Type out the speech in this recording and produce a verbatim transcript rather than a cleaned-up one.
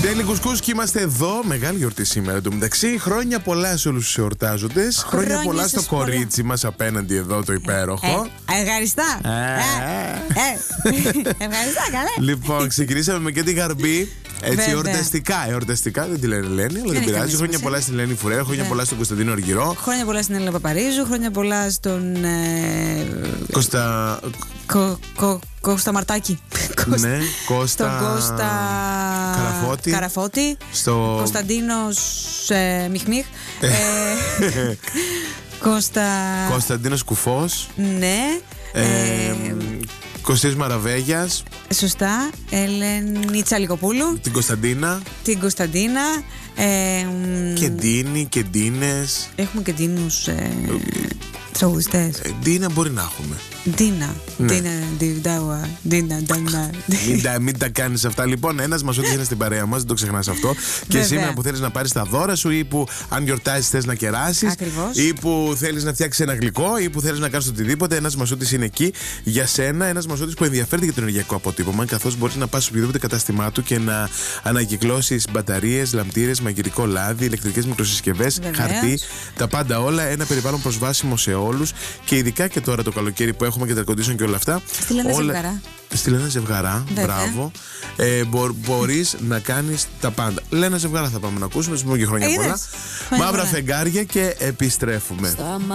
Τέλει Κουσκούσκι, είμαστε εδώ. Μεγάλη γιορτή σήμερα. Εν τω μεταξύ, χρόνια πολλά σε όλους τους εορτάζοντες. Χρόνια, χρόνια πολλά στο πολλά. κορίτσι μας απέναντι εδώ, το υπέροχο. Ε, ευχαριστά. Ε, ε, ε. Ευχαριστά, καλά. Λοιπόν, ξεκινήσαμε με και την Γαρμπή. Έτσι, Βέβαια. εορταστικά, εορταστικά, δεν τη λένε Ελένη, αλλά δεν πειράζει. Χρόνια πολλά στην Ελένη Φουρέρο, χρόνια πολλά στον Κωνσταντίνο Αργυρό. Χρόνια πολλά στην Έλληνα Παπαρίζου, χρόνια πολλά στον. Ε, Κώστα. Κο, κο, Κώστα Μαρτάκη. Ναι, Κώστα. Στον Κώστα Καραφώτη. Καραφώτη. Στο. Κωνσταντίνος ε, Μιχμίχ. ε, Κώστα. Κωνσταντίνος Κουφός. Ναι. Ε, ε, Κωστής Μαραβέγιας. Σωστά. Ελένη Τσαλικοπούλου. Την Κωνσταντίνα. Την Κωνσταντίνα. Ε, Κεντίνη, Κεντίνες. Έχουμε κεντίνους ε, τραγουδιστές. Ε, Ντίνα μπορεί να έχουμε. Ντίνα. Ναι. Ντίνα, Ντίνα, Ντίνα, Ντίνα. Μην τα, μην τα κάνεις αυτά. Λοιπόν, ένας Μασούτης είναι στην παρέα μας, δεν το ξεχνάς αυτό. Και Βέβαια. σήμερα που θέλεις να πάρεις τα δώρα σου ή που αν γιορτάζεις θες να κεράσεις. Ακριβώς. Ή που θέλεις να φτιάξεις ένα γλυκό ή που θέλεις να κάνεις οτιδήποτε. Ένας Μασούτης είναι εκεί για σένα. Ένας Μασούτης που ενδιαφέρεται για το ενεργειακό αποτύπωμα. Καθώς μπορείς να πας σε οποιοδήποτε κατάστημά του και να ανακυκλώσεις μπαταρίες, λαμπτήρες, μαγειρικό λάδι, ηλεκτρικές μικροσυσκευές, Βεβαίως. χαρτί. Τα πάντα όλα. Ένα περιβάλλον προσβάσιμο σε όλους. Και ειδικά και τώρα το καλοκαίρι που έχουμε και τα condition και όλα αυτά. Στη Λένα Ζευγαρά. Στη Λένα Ζευγαρά, Βέβαια. μπράβο. Ε, μπο, μπορείς να κάνεις τα πάντα. Λένα Ζευγαρά θα πάμε να ακούσουμε, σου πούμε και χρόνια Είδες. πολλά. Χρόνια Μαύρα πολλά. φεγγάρια και επιστρέφουμε.